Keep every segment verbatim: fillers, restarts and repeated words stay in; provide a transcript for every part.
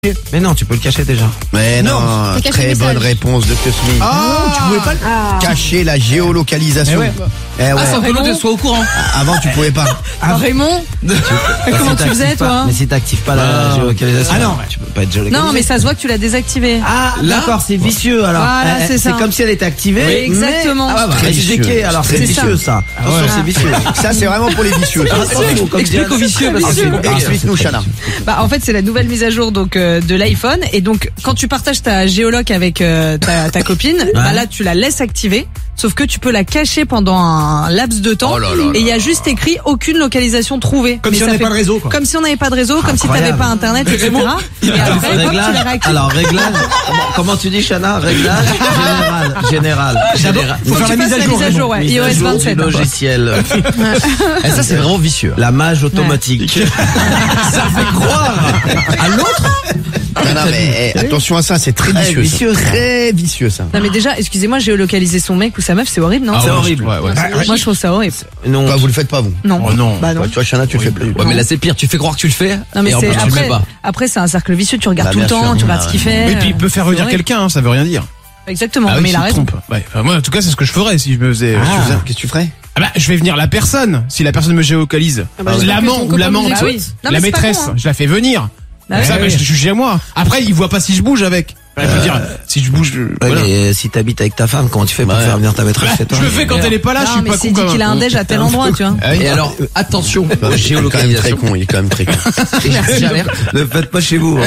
Mais non, tu peux le cacher déjà. Mais non, c'est cacher très le bonne message. réponse de Cosmi. Ah, tu pouvais pas le... Ah. Cacher la géolocalisation. Eh ouais. Eh ouais. Ah, sans que l'autre soit au courant. Avant, tu pouvais pas. Ah, Raymond, comment tu faisais toi? Mais si t'actives pas la géolocalisation, Ah non. tu peux pas être géolocalisé. Non, mais ça se voit que tu l'as désactivé. Ah, Là d'accord, c'est vicieux alors. Voilà, Eh, eh, c'est ça. comme si elle était activée. Oui, mais- exactement. Ah bah, Très c'est vicieux. déqué, alors c'est C'est vicieux ça. Attention, ouais. c'est vicieux. Ça, c'est vraiment pour les vicieux. ça. Attention, comme Explique Diane. aux vicieux, parce que c'est compliqué. Explique-nous, Chana. Bah en fait c'est la nouvelle mise à jour donc euh, de l'iPhone et donc quand tu partages ta géoloc avec euh, ta, ta copine, bah là tu la laisses activer. Sauf que tu peux la cacher pendant un laps de temps Oh là là là et il y a juste écrit aucune localisation trouvée. Comme Mais si on ça n'avait fait- pas de réseau, quoi. Comme si on n'avait pas de réseau, comme si Incroyable. t'avais pas internet, et cetera. Et après, hop, tu la Réglage. réactives. Alors réglage. Comment, comment tu dis, Chana? Réglage général. Général. Général. Faut Faut faire que la tu mise à fasses jour. la mise à jour, ouais. Mise à iOS jour vingt-sept. du logiciel. Et ça, c'est vraiment vicieux. La mage automatique. Ça fait croire à l'autre. Non, non, mais eh, attention à ça, c'est très Très vicieux. vicieux, ça. ça. Très vicieux, ça. Non mais déjà, excusez-moi, géolocaliser son mec ou sa meuf, c'est horrible, non? C'est horrible. Ouais, ouais. Moi je trouve ça horrible. Non. Bah, vous le faites pas, vous. Non. Oh non. Bah non. Ouais, tu vois, Chana, tu le fais plus. Ouais, mais là, c'est pire. Tu fais croire que tu le fais. Non mais et en c'est plus, tu le mets après, pas. après c'est un cercle vicieux, tu regardes Bah, tout le bien temps, sûr. tu regardes ce qu'il fait. Et puis il peut faire C'est redire horrible. quelqu'un, hein, ça veut rien dire. Exactement, Ah oui, mais il a s'il te raison. trompe. Ouais. Enfin, moi, en tout cas, c'est ce que je ferais si je me faisais. Qu'est-ce que tu Ah, faisais Qu'est-ce que tu ferais bah, je vais venir la personne. Si la personne me géolocalise, bah, j'espère que l'amant ton ou copain l'amante, nous écoute. Non, mais la c'est pas maîtresse, con, hein. je la fais venir. Bah ça, oui. bah, je suis chez moi. Après, il voit pas si je bouge avec. Enfin, je veux dire, si je bouge, je, Ouais, voilà. mais euh, si t'habites avec ta femme, comment tu fais pour Ouais. faire venir ta maîtresse Bah, chez toi? je le fais quand elle est pas là, je Non suis mais pas c'est con dit comme qu'il a un déj à tel endroit, tu vois. Ah oui. Et alors, attention aux Il est quand même très géolocalisations. con, il est quand même très con. Et j'alerte. Ne faites pas chez vous.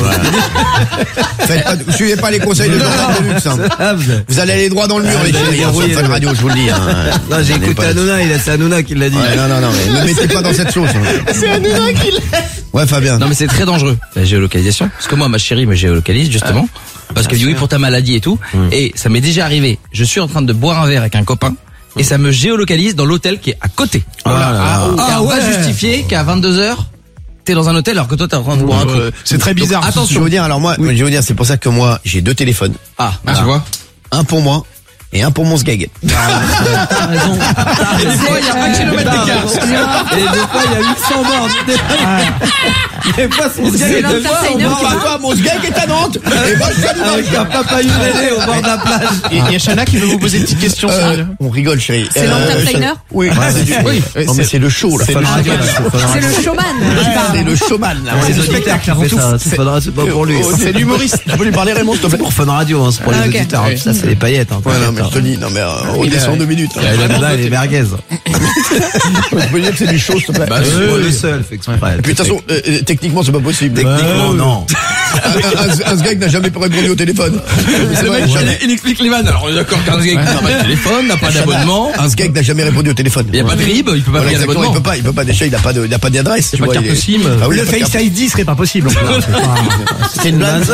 Faites pas, suivez pas les conseils de Jordan de Luxe, hein. Vous allez aller droit dans le mur, les Ah, filles, vous sur allez Fun Radio, je vous le dis. hein. Non, j'ai Vous n'allez écouté pas- Hanouna, il a- c'est Hanouna qui l'a dit. Ouais, non, non, non, mais ne mettez pas dans cette sauce. hein. C'est Hanouna qui l'a. Ouais, Fabien. Non mais c'est très dangereux la géolocalisation parce que moi ma chérie me géolocalise justement parce qu'elle dit oui pour ta maladie et tout et ça m'est déjà arrivé. Je suis en train de boire un verre avec un copain et ça me géolocalise dans l'hôtel qui est à côté. Oh là là. Car on va justifier qu'à vingt-deux heures t'es dans un hôtel alors que toi t'es en train de boire un coup. Euh, C'est très bizarre. Donc, Je vais attention. vous dire, alors moi, je vais vous dire, c'est pour ça que moi, j'ai deux téléphones. Ah, tu vois. Un pour moi et un pour mon sgeg. T'as raison. Et des fois il y a un kilomètre d'écart. Et des fois, il y a huit cents morts. Des fois, son C'est gars, l'entertainer qui va- Toi, mon sgeg est à Nantes. Et moi, je suis à Dubaï. avec un papa ukulélé au bord de la plage. Et il y a Chana qui veut vous poser une petite question. Euh, Cyril. on rigole, chérie. C'est Euh, l'entertainer Chana- Oui, c'est du- Oui, Non, mais c'est le show, là. c'est Fun le Radio, show. là, c'est Fun C'est Radio. le showman qui C'est parle. le showman, là. C'est Ouais. les auditeurs qui fait ça. C'est pas, c'est pas pour lui. Oh, c'est l'humoriste. Tu peux lui parler, Raymond, s'il te C'est plaît? pour Fun Radio, hein, c'est pour Ah, les ok. auditeurs. Oui. Ça, c'est les paillettes. Hein, Ouais, non, mais je te dis, non, mais, euh, on Il a- descend deux minutes. hein. Il a là, les merguez. Je peux dire que c'est du show, s'il te plaît. Bah, C'est oui, pas oui. le seul, fait exprès. Et puis, de toute façon, euh, euh, techniquement, c'est pas possible. Techniquement, non. Un, un, un sgeg n'a jamais répondu au téléphone. C'est Le vrai, mec, jamais. il, il explique les vannes. Alors on est d'accord qu'un gars n'a pas de téléphone, n'a pas d'abonnement, Un sgeg n'a jamais répondu au téléphone. il n'y a pas de rib, il peut pas Voilà, payer exactement, il d'abonnement. peut pas, il peut pas, déjà, il a pas de, il a pas d'adresse, tu pas de vois. carte il est- SIM. Ah oui, il Le a pas de carte- Face I D serait pas possible. C'est une blague.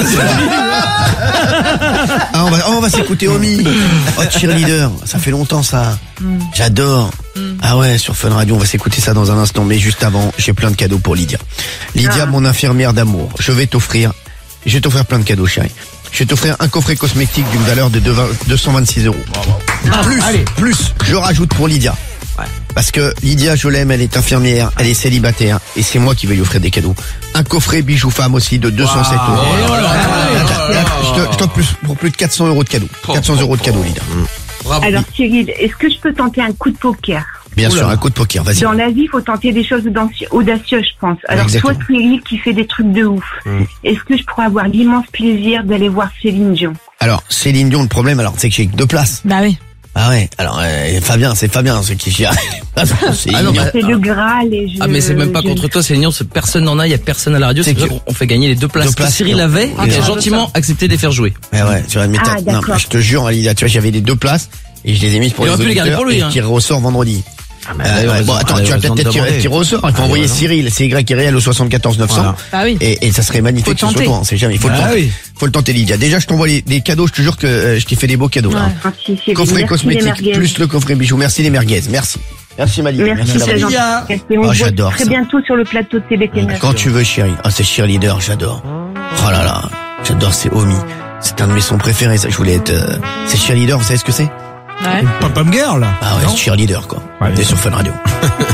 Ah, on va, oh, on va s'écouter Omi. Oh, cheerleader. Ça fait longtemps, ça. J'adore. Ah ouais, sur Fun Radio, on va s'écouter ça dans un instant. Mais juste avant, j'ai plein de cadeaux pour Lydia. Lydia, mon infirmière d'amour. Je vais t'offrir, je vais t'offrir plein de cadeaux, chérie. Je vais t'offrir un coffret cosmétique d'une valeur de deux cent vingt-six euros. Plus, plus, je rajoute pour Lydia. Parce que Lydia, je l'aime, elle est infirmière, elle est célibataire, et c'est moi qui vais lui offrir des cadeaux. Un coffret bijoux femme aussi de deux cent sept euros. Oh là là là là. Je te- je t'offre plus, pour plus de quatre cents euros de cadeaux. quatre cents euros de cadeaux, Lydia. Bravo. Alors Cyril, est-ce que je peux tenter un coup de poker? Bien sûr, un coup de poker, vas-y. Dans la vie, il faut tenter des choses audaci- audacieuses, je pense. Alors Exactement. toi, Cyril, qui fait des trucs de ouf, est-ce que je pourrais avoir l'immense plaisir d'aller voir Céline Dion? Alors, Céline Dion, le problème, alors, c'est que j'ai que deux places. Bah oui. Ah ouais, alors, euh, Fabien, c'est Fabien, c'est qui gère. C'est Ah non, Dion. bah, C'est le Graal et je... Ah mais c'est même pas je- contre toi, c'est Lignon, c'est personne n'en a, il y a personne à la radio, c'est C'est pour que- ça qu'on fait gagner les deux places Deux que places, Cyril non. avait Ah, et mais- a gentiment accepté de les faire jouer. Ouais, ouais, tu vois, mais t'as- Ah, non, d'accord. je te jure, Lydia, tu vois, j'avais les deux places, et je les ai mises pour Il les aurait pu les garder auditeurs, pour lui, et hein. qui ressort vendredi. mais Euh, elle a ouais, raison, bon, attends, elle a tu vas raison peut-être de tirer, demander. tirer au sort. Il faut Ah, envoyer voilà. Cyril, c'est Y réel au soixante-quatorze neuf cents. Voilà. Bah oui. Et, et ça serait magnifique Faut que ce soit tenter. toi, on sait jamais. Il faut le Ah tenter. oui. Faut le tenter, Lydia. Déjà, je t'envoie les, les cadeaux, je te jure que euh, je t'ai fait des beaux cadeaux. là. Ouais. Merci, Cyril. Coffret Merci, les cosmétique, merguez. plus le coffret bijoux. Merci les merguez. Merci. Merci Malik. Merci, d'avoir c'est dit. gentil. Lydia. Et on Oh, se voit j'adore très ça. bientôt sur le plateau de T V T neuf. Quand tu veux, chérie. Ah, c'est cheerleader, j'adore. Oh là là, j'adore, c'est Omi. C'est un de mes sons préférés, ça. Je voulais être, euh, c'est cheerleader, vous savez ce que c'est? Ouais. Pom-pom girl. Ah ouais, c'est cheerleader, quoi. Ouais. T'es sur Fun Radio.